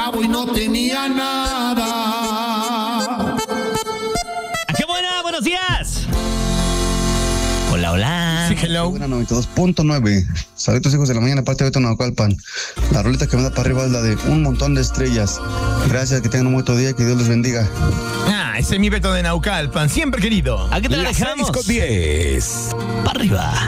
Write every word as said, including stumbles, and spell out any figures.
chavo y no tenía nada. ¡Ah, qué buena! ¡Buenos días! Hola, hola. Sí, hello. Buena noventa y dos punto nueve. Saludos, hijos de la mañana, parte de Beto Naucalpan. La rolita que me da para arriba es la de Un Montón de Estrellas. Gracias, que tengan un buen día y que Dios les bendiga. Ah, ese es mi Beto de Naucalpan, siempre querido. ¿A qué te la Las dejamos? seis con diez. Para arriba.